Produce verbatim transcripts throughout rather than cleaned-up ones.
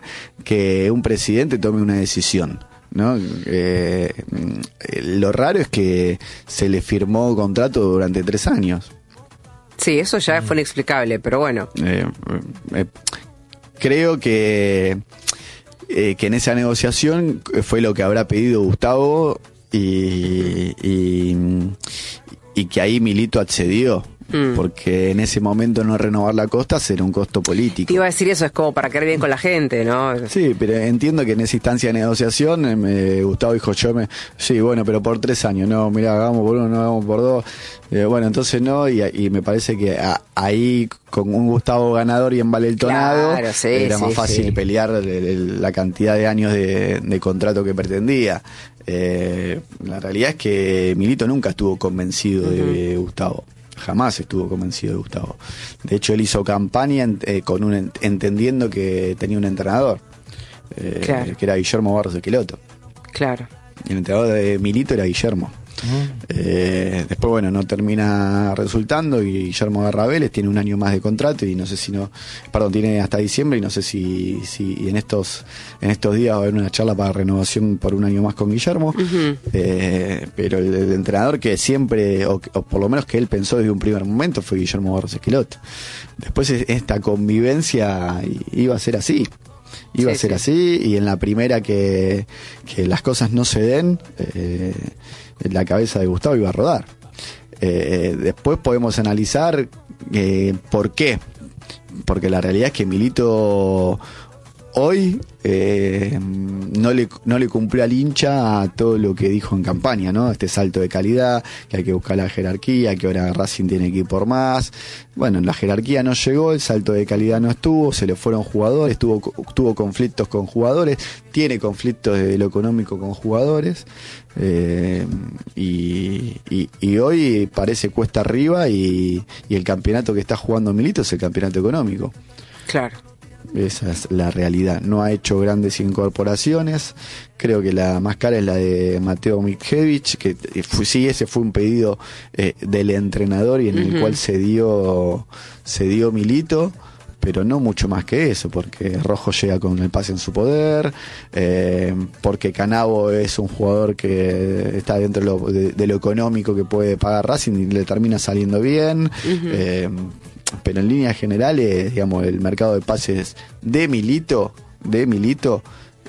que un presidente tome una decisión, ¿no? Eh, lo raro es que se le firmó contrato durante tres años. Sí, eso ya fue inexplicable, pero bueno. Eh, eh, creo que, eh, que en esa negociación fue lo que habrá pedido Gustavo y, y, y que ahí Milito accedió. Mm. Porque en ese momento no renovar la Costa será un costo político. Te iba a decir eso, es como para quedar bien con la gente, ¿no? Sí, pero entiendo que en esa instancia de negociación me, Gustavo dijo, yo me sí, bueno, pero por tres años, no, mira, hagamos por uno, no hagamos por dos. Eh, bueno, entonces no, y, y me parece que a, ahí con un Gustavo ganador y envalentonado, claro, sí, era sí, más fácil sí. pelear el, el, la cantidad de años de, de contrato que pretendía. Eh, la realidad es que Milito nunca estuvo convencido uh-huh. de Gustavo. Jamás estuvo convencido de Gustavo. De hecho, él hizo campaña eh, con un entendiendo que tenía un entrenador, eh, claro. que era Guillermo Barros Esqueloto. Claro. El entrenador de Milito era Guillermo. Uh-huh. Eh, después, bueno, no termina resultando y Guillermo Garra Vélez tiene un año más de contrato y no sé si no, perdón, tiene hasta diciembre y no sé si, si en estos en estos días va a haber una charla para renovación por un año más con Guillermo. Uh-huh. Eh, pero el, el entrenador que siempre, o, o por lo menos que él pensó desde un primer momento, fue Guillermo Barros Esqueloto. Después esta convivencia iba a ser así. Iba sí, a ser sí. así, y en la primera que, que las cosas no se den, eh, la cabeza de Gustavo iba a rodar. Eh, después podemos analizar eh, por qué. Porque la realidad es que Milito hoy eh, no le no le cumplió al hincha a todo lo que dijo en campaña, ¿no? Este salto de calidad, que hay que buscar la jerarquía, que ahora Racing tiene que ir por más. Bueno, la jerarquía no llegó, el salto de calidad no estuvo, se le fueron jugadores, tuvo, tuvo conflictos con jugadores, tiene conflictos de lo económico con jugadores, eh, y, y, y hoy parece cuesta arriba y, y el campeonato que está jugando Milito es el campeonato económico. Claro. Esa es la realidad. No ha hecho grandes incorporaciones. Creo que la más cara es la de Mateo Mikhevich, que fue, sí, ese fue un pedido eh, del entrenador y en uh-huh. el cual se dio, se dio Milito, pero no mucho más que eso, porque Rojo llega con el pase en su poder, eh, porque Canavo es un jugador que está dentro de lo, de, de lo económico que puede pagar Racing y le termina saliendo bien. Uh-huh. Eh, pero en líneas generales, digamos, el mercado de pases de Milito, de Milito,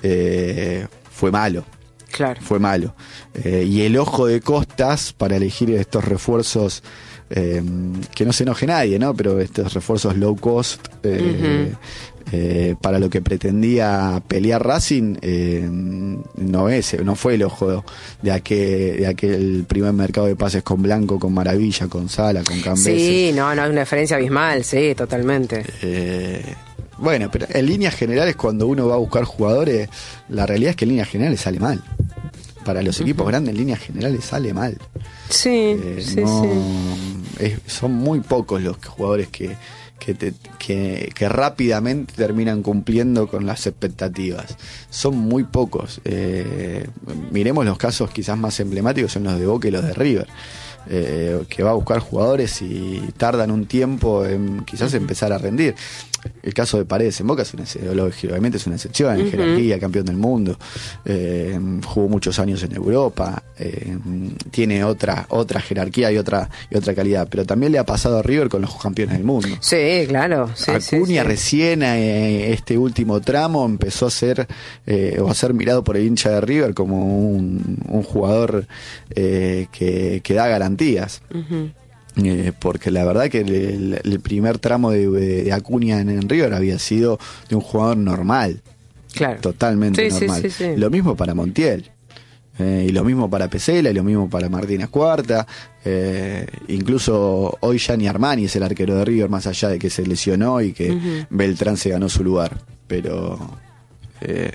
eh, fue malo. Claro. Fue malo. Eh, y el ojo de Costas para elegir estos refuerzos, eh, que no se enoje nadie, ¿no? Pero estos refuerzos low cost, eh, uh-huh. eh, para lo que pretendía pelear Racing, eh, no es, no fue el ojo de aquel, de aquel primer mercado de pases con Blanco, con Maravilla, con Sala, con Cambeses. Sí, no, no, es una diferencia abismal, sí, totalmente. Eh, bueno, pero en líneas generales, cuando uno va a buscar jugadores, la realidad es que en líneas generales sale mal. Para los equipos uh-huh. grandes, en líneas generales, sale mal. Sí, eh, sí, no, sí. Es, son muy pocos los jugadores que que, te, que que rápidamente terminan cumpliendo con las expectativas. Son muy pocos. Eh, miremos los casos quizás más emblemáticos, son los de Boca y los de River. Eh, que va a buscar jugadores y tardan un tiempo en quizás uh-huh. empezar a rendir. El caso de Paredes en Boca es una, obviamente es una excepción, en uh-huh. jerarquía, campeón del mundo, eh, jugó muchos años en Europa, eh, tiene otra otra jerarquía y otra y otra calidad, pero también le ha pasado a River con los campeones del mundo. Sí, claro. Sí, Acuña sí, sí. recién eh, este último tramo empezó a ser eh, o a ser mirado por el hincha de River como un, un jugador eh, que, que da garantías. Uh-huh. Eh, porque la verdad que el, el, el primer tramo de, de Acuña en, en River había sido de un jugador normal, claro, totalmente sí, normal. Sí, sí, sí. Lo mismo para Montiel, eh, y lo mismo para Pesela, y lo mismo para Martínez Cuarta, eh, incluso hoy ya ni Armani es el arquero de River, más allá de que se lesionó y que uh-huh. Beltrán se ganó su lugar, pero eh,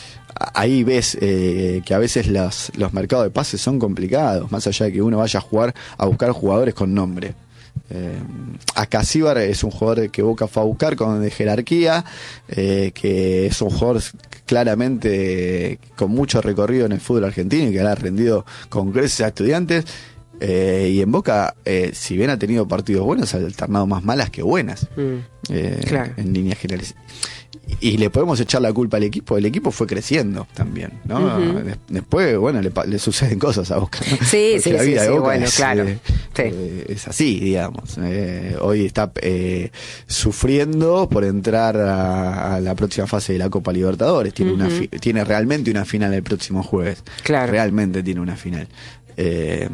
ahí ves eh, que a veces los, los mercados de pases son complicados, más allá de que uno vaya a jugar a buscar jugadores con nombre. Eh, Acasíbar es un jugador que Boca fue a buscar con de jerarquía, eh, que es un jugador claramente eh, con mucho recorrido en el fútbol argentino y que ha rendido con creces a Estudiantes. Eh, y en Boca, eh, si bien ha tenido partidos buenos, ha alternado más malas que buenas, mm, eh, claro. en líneas generales. y le podemos echar la culpa al equipo, el equipo fue creciendo también, ¿no? Uh-huh. Después, bueno, le, le suceden cosas a Boca, ¿no? Sí, sí, la vida sí, de Boca sí, bueno, es, claro. Eh, sí. eh, es así, digamos. Eh, hoy está eh, sufriendo por entrar a, a la próxima fase de la Copa Libertadores. Tiene, uh-huh. una fi- tiene realmente una final el próximo jueves. Claro. Realmente tiene una final. Eh,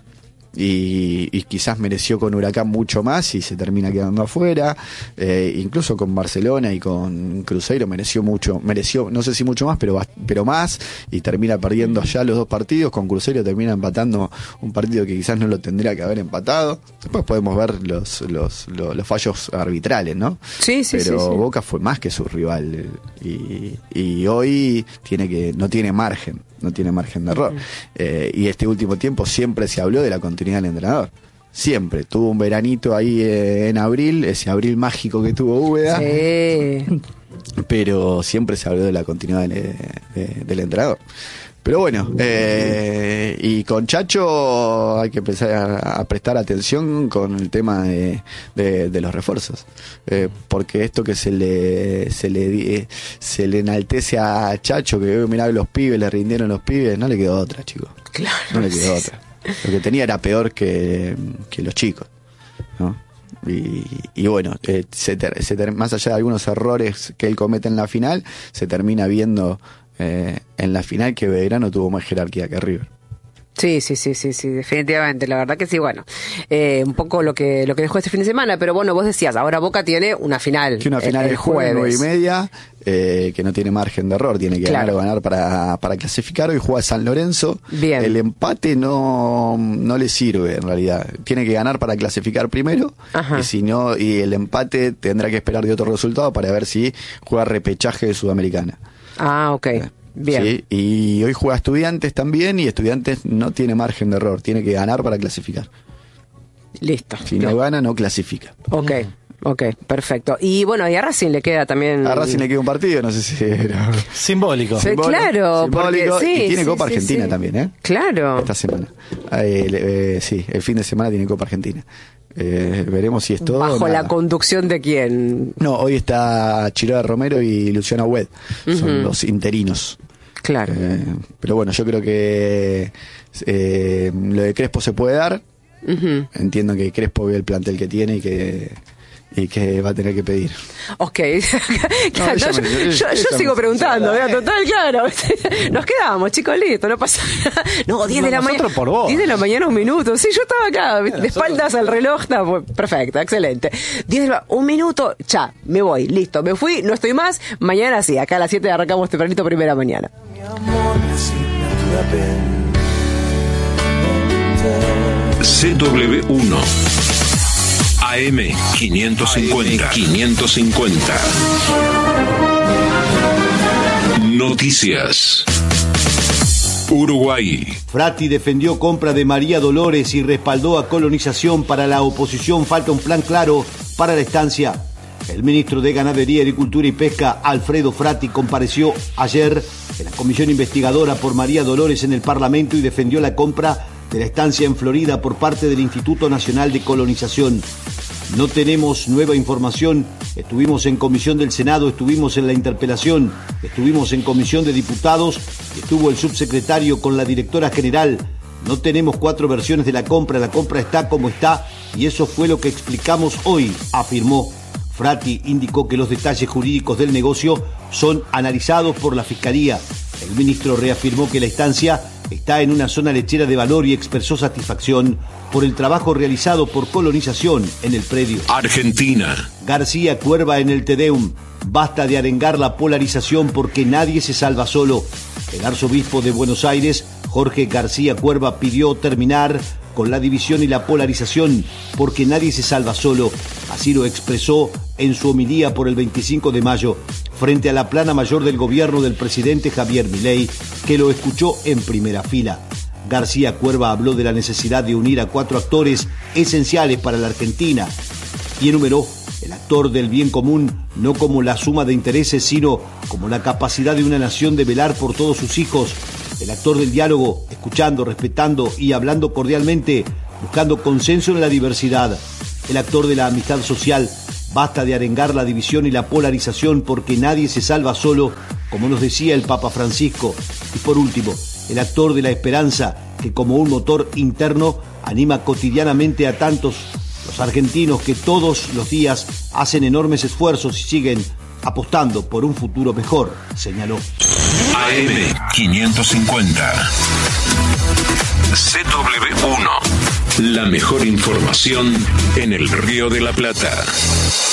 Y, y quizás mereció con Huracán mucho más y se termina quedando afuera, eh, incluso con Barcelona y con Cruzeiro mereció mucho, mereció no sé si mucho más, pero pero más, y termina perdiendo ya los dos partidos. Con Cruzeiro termina empatando un partido que quizás no lo tendría que haber empatado. Después podemos ver los los, los, los fallos arbitrales, ¿no? Sí, sí, pero sí, sí. Boca fue más que su rival y, y hoy tiene que no tiene margen no tiene margen de error. Uh-huh. Eh, y este último tiempo siempre se habló de la continuidad del entrenador. Siempre. Tuvo un veranito ahí eh, en abril, ese abril mágico que tuvo Úbeda. Sí. Pero siempre se habló de la continuidad de, de, del entrenador. Pero bueno, eh, y con Chacho hay que empezar a, a prestar atención con el tema de, de, de los refuerzos, eh, porque esto que se le se le eh, se le enaltece a Chacho, que eh, mirá, los pibes le rindieron los pibes, no le quedó otra, chicos. Claro. No le quedó otra. Lo que tenía era peor que, que los chicos, ¿no? Y, y bueno, eh, se ter, se ter, más allá de algunos errores que él comete en la final, se termina viendo eh, en la final que Belgrano tuvo más jerarquía que River. Sí, sí, sí, sí, sí, definitivamente, la verdad que sí, bueno, eh, un poco lo que lo que dejó este fin de semana, pero bueno, vos decías, ahora Boca tiene una final, que una final el, el jueves, nueve y media, eh, que no tiene margen de error, tiene que claro. ganar o ganar para, para clasificar. Hoy juega San Lorenzo. Bien. El empate no, no le sirve en realidad, tiene que ganar para clasificar primero. Ajá. Y si no, y el empate tendrá que esperar de otro resultado para ver si juega repechaje de Sudamericana. Ah, ok. Eh. Bien. Sí, y hoy juega Estudiantes también, y Estudiantes no tiene margen de error, tiene que ganar para clasificar. Listo. Si no gana, no clasifica. Ok, ok, perfecto. Y bueno, y a Racing le queda también... A Racing le queda un partido, no sé si era... Simbólico. Sí, claro. Simbólico, porque, sí, y tiene sí, Copa sí, Argentina sí. también, ¿eh? Claro. Esta semana. Eh, eh, sí, el fin de semana tiene Copa Argentina. Eh, veremos si es todo. ¿Bajo la conducción de quién? No, hoy está Chiroda Romero y Luciana Wed. Uh-huh. Son los interinos. Claro. Eh, pero bueno, yo creo que eh, lo de Crespo se puede dar. Uh-huh. Entiendo que Crespo ve el plantel que tiene y que y que va a tener que pedir. Ok. Claro, no, me, yo yo, yo, yo sigo preguntando, ¿verdad? Total, claro. Nos quedamos, chicos, listo, no pasa nada. No, diez de la mañana. diez de la mañana, un minuto. Sí, yo estaba acá, de nosotros. Espaldas al reloj. Está perfecto, excelente. diez de la, un minuto, ya, me voy, listo, me fui, no estoy más. Mañana sí, acá a las siete arrancamos tempranito, primera mañana. Mi amor, C W uno A M quinientos cincuenta. quinientos cincuenta. Noticias. Uruguay. Frati defendió compra de María Dolores y respaldó a colonización. Para la oposición falta un plan claro para la estancia. El ministro de Ganadería, Agricultura y Pesca, Alfredo Frati, compareció ayer en la comisión investigadora por María Dolores en el Parlamento y defendió la compra de la estancia en Florida por parte del Instituto Nacional de Colonización. No tenemos nueva información. Estuvimos en comisión del Senado, estuvimos en la interpelación, estuvimos en comisión de diputados, estuvo el subsecretario con la directora general. No tenemos cuatro versiones de la compra, la compra está como está y eso fue lo que explicamos hoy, afirmó. Frati indicó que los detalles jurídicos del negocio son analizados por la Fiscalía. El ministro reafirmó que la estancia está en una zona lechera de valor y expresó satisfacción por el trabajo realizado por colonización en el predio. Argentina. García Cuerva en el Tedeum. Basta de arengar la polarización porque nadie se salva solo. El arzobispo de Buenos Aires, Jorge García Cuerva, pidió terminar con la división y la polarización porque nadie se salva solo. Así lo expresó en su homilía por el veinticinco de mayo frente a la plana mayor del gobierno del presidente Javier Milei, que lo escuchó en primera fila. García Cuerva habló de la necesidad de unir a cuatro actores esenciales para la Argentina y enumeró el actor del bien común no como la suma de intereses, sino como la capacidad de una nación de velar por todos sus hijos. El actor del diálogo, escuchando, respetando y hablando cordialmente, buscando consenso en la diversidad. El actor de la amistad social, Basta de arengar la división y la polarización porque nadie se salva solo, como nos decía el Papa Francisco. Y por último, el actor de la esperanza, que como un motor interno anima cotidianamente a tantos los argentinos que todos los días hacen enormes esfuerzos y siguen apostando por un futuro mejor, señaló. A M quinientos cincuenta. C W uno. La mejor información en el Río de la Plata.